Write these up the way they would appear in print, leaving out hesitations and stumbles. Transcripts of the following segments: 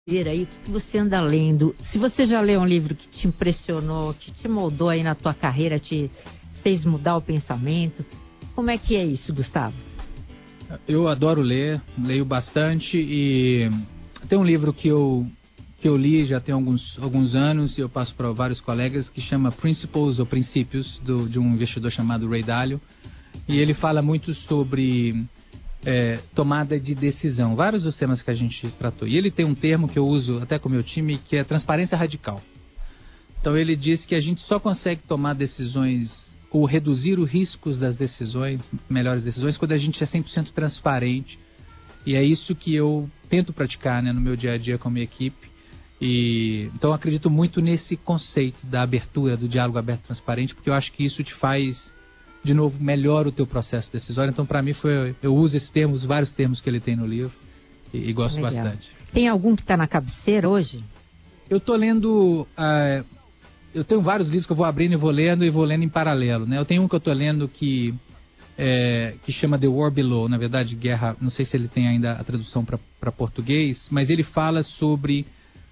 Aí, o que você anda lendo? Se você já leu um livro que te impressionou, que te moldou aí na tua carreira, te fez mudar o pensamento, como é que é isso, Gustavo? Eu adoro ler, leio bastante e tem um livro que eu li já tem alguns anos e eu passo para vários colegas, que chama Principles ou Princípios, de um investidor chamado Ray Dalio, e ele fala muito sobre tomada de decisão, vários dos temas que a gente tratou. E ele tem um termo que eu uso até com o meu time, que é transparência radical. Então ele diz que a gente só consegue tomar decisões ou reduzir os riscos das decisões, melhores decisões, quando a gente é 100% transparente. E é isso que eu tento praticar, né, no meu dia a dia com a minha equipe. Então eu acredito muito nesse conceito da abertura, do diálogo aberto e transparente, porque eu acho que isso te faz, de novo, melhora o teu processo decisório. Então, para mim, eu uso esses termos, vários termos que ele tem no livro, e gosto Legal. bastante. Tem algum que está na cabeceira hoje? Eu estou lendo... eu tenho vários livros que eu vou abrindo e vou lendo em paralelo, né? Eu tenho um que eu estou lendo que chama The War Below, na verdade, Guerra... Não sei se ele tem ainda a tradução para português, mas ele fala sobre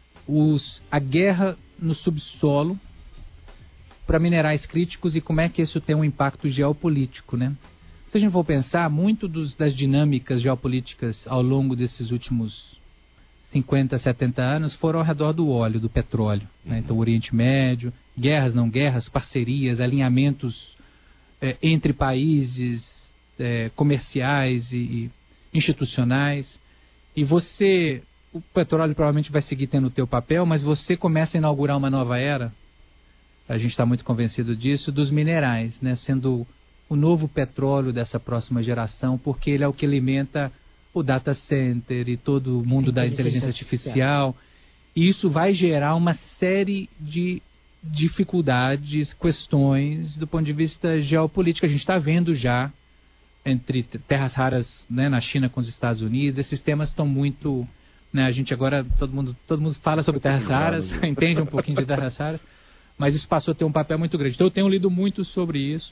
a guerra no subsolo para minerais críticos e como é que isso tem um impacto geopolítico, né? Se a gente for pensar, muito das dinâmicas geopolíticas ao longo desses últimos 50, 70 anos foram ao redor do óleo, do petróleo, né? Então, o Oriente Médio, guerras, não guerras, parcerias, alinhamentos entre países, comerciais e institucionais. E o petróleo provavelmente vai seguir tendo o teu papel, mas você começa a inaugurar uma nova era, a gente está muito convencido disso, dos minerais, né? Sendo o novo petróleo dessa próxima geração, porque ele é o que alimenta o data center e todo o mundo da inteligência artificial. E isso vai gerar uma série de dificuldades, questões do ponto de vista geopolítico. A gente está vendo já entre terras raras, né, na China com os Estados Unidos. Esses temas estão muito... Né, a gente agora, todo mundo fala sobre terras raras, entende um pouquinho de terras raras, mas isso passou a ter um papel muito grande. Então eu tenho lido muito sobre isso.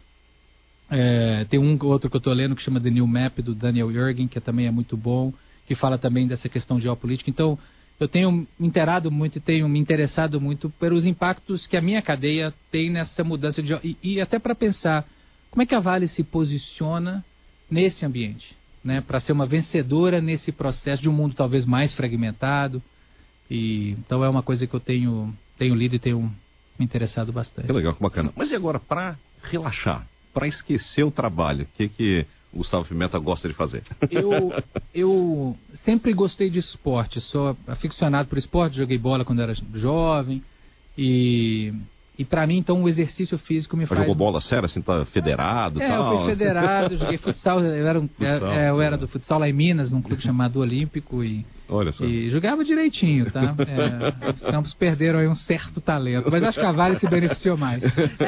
Tem um outro que eu estou lendo que chama The New Map, do Daniel Yergin, que também é muito bom, que fala também dessa questão geopolítica. Então eu tenho me inteirado muito e tenho me interessado muito pelos impactos que a minha cadeia tem nessa mudança e até para pensar como é que a Vale se posiciona nesse ambiente, né, para ser uma vencedora nesse processo de um mundo talvez mais fragmentado. Então é uma coisa que eu tenho lido e tenho me interessado bastante. Que legal, que bacana. Mas e agora, para relaxar, para esquecer o trabalho, o que o Gustavo Pimenta gosta de fazer? Eu sempre gostei de esporte, sou aficionado por esporte, joguei bola quando era jovem e para mim, então, o exercício físico me faz... Jogou bola sério, assim, tá federado e tal? Eu fui federado, joguei futsal, eu era do futsal lá em Minas, num clube chamado Olímpico Olha só. E jogava direitinho, tá? Os campos perderam aí um certo talento, mas acho que a Vale se beneficiou mais.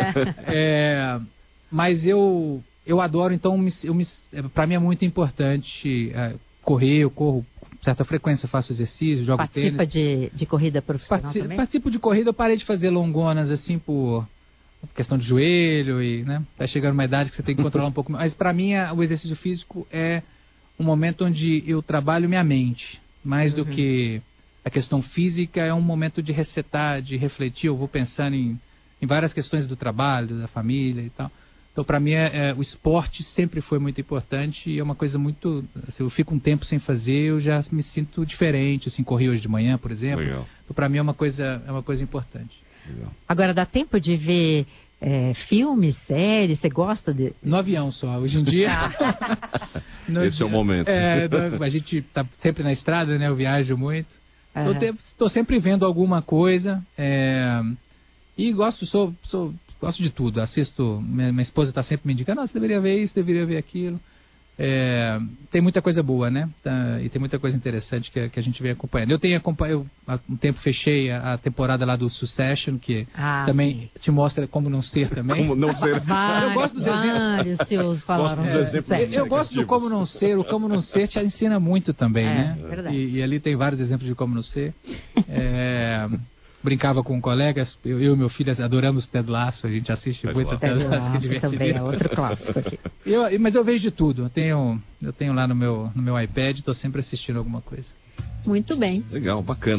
Mas eu adoro, então, para mim é muito importante correr, eu corro com certa frequência, faço exercício, jogo tênis. Participa de corrida profissional também? Participo de corrida, eu parei de fazer longonas, assim, por questão de joelho e, né, tá chegando uma idade que você tem que controlar um pouco. Mas para mim o exercício físico é um momento onde eu trabalho minha mente, mais do que a questão física, é um momento de resetar, de refletir, eu vou pensando em várias questões do trabalho, da família e tal. Então, para mim, o esporte sempre foi muito importante e é uma coisa muito... Se eu fico um tempo sem fazer, eu já me sinto diferente, assim, corri hoje de manhã, por exemplo. Legal. Então, para mim, é uma coisa importante. Legal. Agora, dá tempo de ver filmes, séries? Você gosta de... No avião só, hoje em dia... Esse é o momento. A gente tá sempre na estrada, né? Eu viajo muito. Estou sempre vendo alguma coisa e gosto de tudo, assisto, minha esposa está sempre me indicando, você deveria ver isso, deveria ver aquilo. Tem muita coisa boa, né? E tem muita coisa interessante que a gente vem acompanhando. Eu há um tempo fechei a temporada lá do Succession, que também te mostra como não ser também. Como não ser. Eu gosto dos exemplos. Eu gosto do como não ser. O como não ser te ensina muito também, né? Verdade. E ali tem vários exemplos de como não ser. Brincava com colegas, eu e meu filho adoramos Ted Lasso, a gente assiste muito Ted Lasso, que divertido. Também é outro clássico aqui. Mas eu vejo de tudo, eu tenho lá no meu iPad, estou sempre assistindo alguma coisa. Muito bem. Legal, bacana.